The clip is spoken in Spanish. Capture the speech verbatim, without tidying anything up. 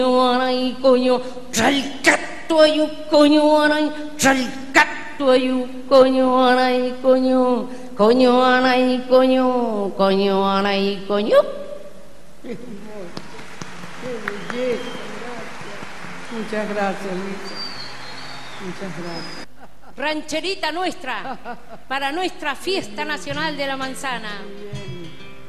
Aray, coño, salcato ayu, coño, aray, salcato ayu, coño, aray, coño, coño, aray, coño, coño, aray, coño. Qué belleza, gracias. Muchas gracias, Luisa. Muchas gracias. Rancherita nuestra, para nuestra fiesta nacional de la manzana.